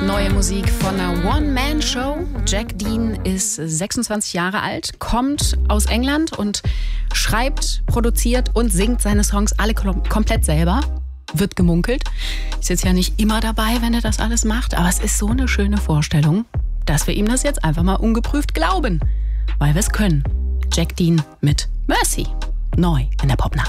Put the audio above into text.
Neue Musik von einer One-Man-Show. Jack Dean ist 26 Jahre alt, kommt aus England und schreibt, produziert und singt seine Songs alle komplett selber. Wird gemunkelt. Ist jetzt ja nicht immer dabei, wenn er das alles macht, aber es ist so eine schöne Vorstellung, dass wir ihm das jetzt einfach mal ungeprüft glauben, weil wir es können. Jack Dean mit Mercy. Neu in der Popnacht.